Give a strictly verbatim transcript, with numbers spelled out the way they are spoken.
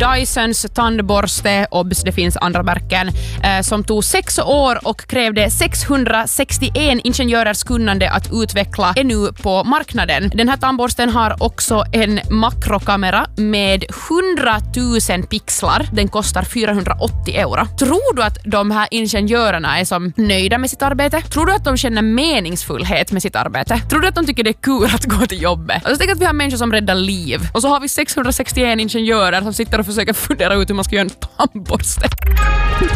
Dysons tandborste, obs, det finns andra märken, eh, som tog sex år och krävde sexhundrasextioen ingenjörers kunnande att utveckla ännu på marknaden. Den här tandborsten har också en makrokamera med hundratusen pixlar. Den kostar fyrahundraåttio euro. Tror du att de här ingenjörerna är som nöjda med sitt arbete? Tror du att de känner meningsfullhet med sitt arbete? Tror du att de tycker det är kul att gå till jobbet? Alltså, tänk att vi har människor som räddar liv. Och så har vi sexhundrasextioen ingenjörer som sitter och försöker fundera ut hur man ska göra en tandborste.